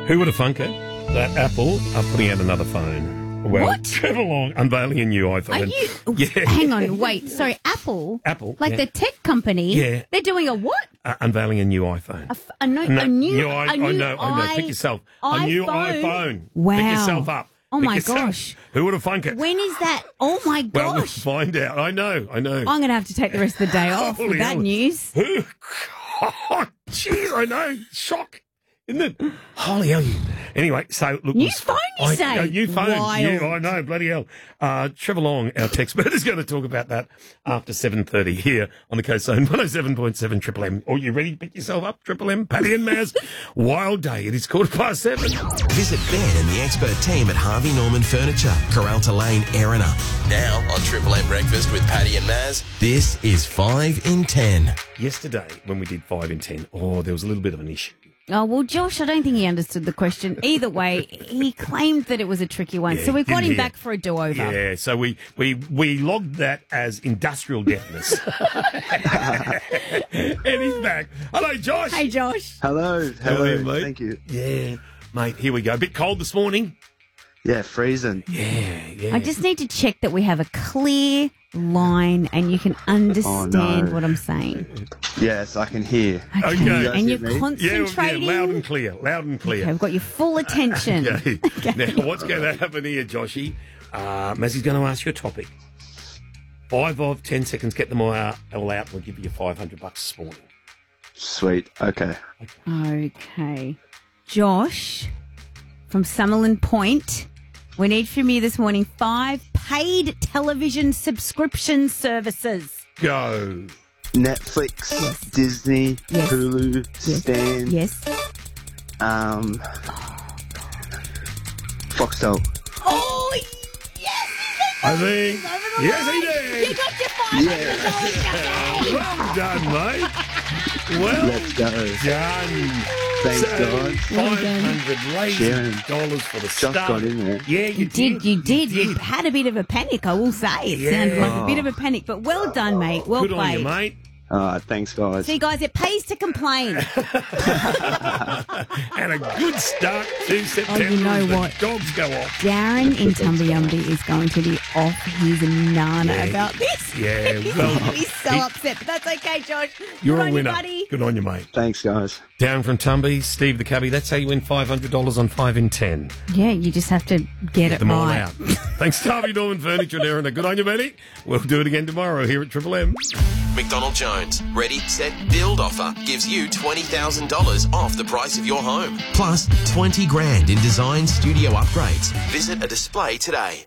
Who would have thunk it? That Apple are putting out another phone. Well, What? Trevor Long unveiling a new iPhone. Are you? Yeah. Hang on, wait. Sorry, Apple. Apple, like yeah. the tech company. Yeah. They're doing a what? Unveiling a new iPhone. A new I know. Pick yourself. A new iPhone. Wow. Pick yourself up. Oh, Pick my yourself. Gosh. Who would have thunk it? When is that? Oh my Well, we'll gosh. find out. I know. I'm going to have to take the rest of the day off Holy with that hell. news. Oh, jeez, I know. Shock. Isn't it? Holy hell. Anyway, so look. New phone, you say? New phone. Wild. Yeah, I know. Bloody hell. Trevor Long, our tech expert, is going to talk about that after 7:30 here on the Coast Zone 107.7 Triple M. Are you ready to pick yourself up, Triple M? Paddy and Maz. Wild day. It is 7:15. Visit Ben and the expert team at Harvey Norman Furniture, Coralta Lane, Erina. Now on Triple M Breakfast with Paddy and Maz, this is 5 in 10. Yesterday, when we did 5 in 10, there was a little bit of an issue. Oh, well, Josh, I don't think he understood the question. Either way, he claimed that it was a tricky one. Yeah, so we've got didn't him he? back for a do-over. Yeah, so we logged that as industrial deafness. And he's back. Hello, Josh. Hey, Josh. Hello, How are you, mate? thank you. Yeah, mate, here we go. A bit cold this morning. Yeah, freezing. Yeah. I just need to check that we have a clear line and you can understand what I'm saying. Yes, I can hear. Okay. Can you guys And hear you're me? concentrating. Yeah, loud and clear. Okay, we've got your full attention. Okay. Now, what's going to happen here, Joshy? Mazzy's going to ask you a topic. 5 of 10 seconds, get them all out, and we'll give you $500 this morning. Sweet. Okay. Okay. Josh, from Summerlin Point, we need from you this morning 5 paid television subscription services. Go. Netflix, Yes. Disney, Yes. Hulu, Stan, Yes. Foxtel. Oh, yes! I think. Yes, he did. You got your $500. Well done, mate. Well Let's go. done. Thanks, So, God. $500 Sharon, dollars for the just start. got in there. Yeah, you did. You did. You had a bit of a panic, I will say. It sounded like a bit of a panic, but well done, mate. Well Good on played. you, mate. Thanks, guys. See, guys, it pays to complain. And a good start to September. Oh, you know as the what? Dogs go off. Darren in Tumbyumby is going to be off his nana Yeah. about this. Yeah, He's well, going to be so upset, but that's okay, Josh. You're Good a on winner. You, buddy. Good on you, mate. Thanks, guys. Down from Tumby, Steve the Cubby. That's how you win $500 on 5 in 10. Yeah, you just have to get it Them all right. out. Thanks, Harvey Norman Furniture and Erina. Good on you, Benny. We'll do it again tomorrow here at Triple M. McDonald Jones, ready, set, build offer gives you $20,000 off the price of your home. Plus 20 grand in design studio upgrades. Visit a display today.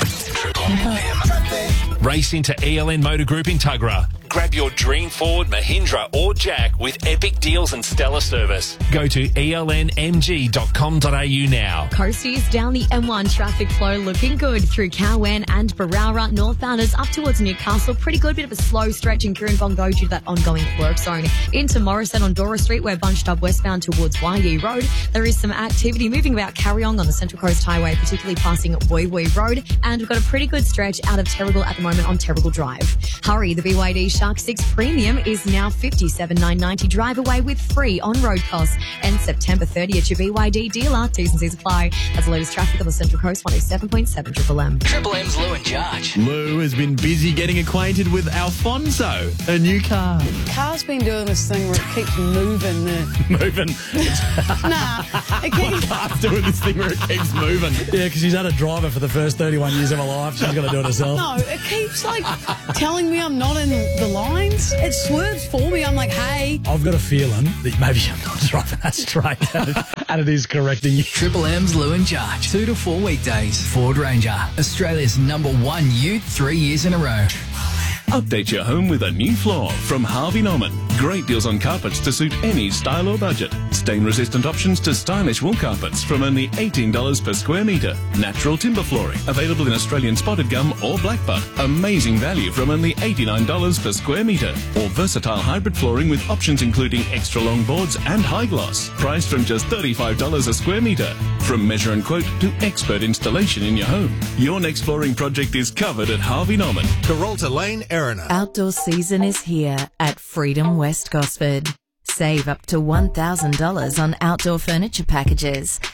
Race into ELN Motor Group in Tuggerah. Grab your dream Ford, Mahindra or Jack with epic deals and stellar service. Go to elnmg.com.au now. Coasties down the M1 traffic flow looking good through Cowan and Barowra. Northbounders up towards Newcastle. Pretty good. Bit of a slow stretch in Kirrinbongo due to that ongoing work zone. Into Morrison on Dora Street, we're bunched up westbound towards YE Road. There is some activity moving about Carryong on the Central Coast Highway, particularly passing Woi Woi Road. And we've got a pretty good stretch out of Terrigal at the moment on Terrigal Drive. Hurry, the BYD Shark 6 Premium is now $57,990. Drive away with free on-road costs. And September 30th, your BYD dealer. T's and C's apply. That's the latest traffic on the Central Coast, 107.7 Triple M. Triple M's Lou and Judge. Lou has been busy getting acquainted with Alfonso, a new car. Car's been doing this thing where it keeps moving. Moving. It keeps. Car's doing this thing where it keeps moving. Yeah, because she's had a driver for the first 31 years of her life. She's got to do it herself. No, it keeps like telling me I'm not in the lines. It swerves for me. I'm like, hey. I've got a feeling that maybe I'm not driving that straight and it is correcting you. Triple M's Lou and Judge. 2 to 4 weekdays. Ford Ranger. Australia's #1 youth 3 years in a row. Update your home with a new floor from Harvey Norman. Great deals on carpets to suit any style or budget. Stain-resistant options to stylish wool carpets from only $18 per square metre. Natural timber flooring, available in Australian spotted gum or blackbutt. Amazing value from only $89 per square metre. Or versatile hybrid flooring with options including extra long boards and high gloss. Priced from just $35 a square metre. From measure and quote to expert installation in your home. Your next flooring project is covered at Harvey Norman. Coralta Lane, Erina. Outdoor season is here at Freedom West Gosford. Save up to $1,000 on outdoor furniture packages